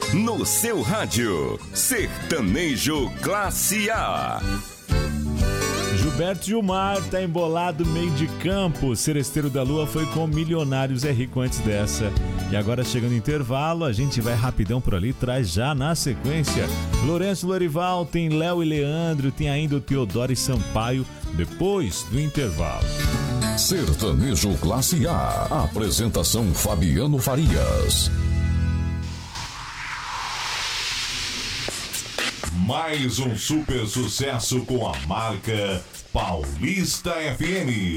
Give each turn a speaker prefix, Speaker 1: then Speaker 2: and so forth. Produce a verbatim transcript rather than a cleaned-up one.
Speaker 1: no seu rádio. Sertanejo Classe A.
Speaker 2: Gilberto Gilmar tá embolado meio de campo. Seresteiro da Lua foi com Milionários é Rico antes dessa. E agora, chegando no intervalo, a gente vai rapidão por ali, traz já na sequência Lourenço Lorival, tem Léo e Leandro, tem ainda o Teodoro e Sampaio, depois do intervalo.
Speaker 3: Sertanejo Classe A. Apresentação Fabiano Farias.
Speaker 4: Mais um super sucesso com a marca Paulista F M.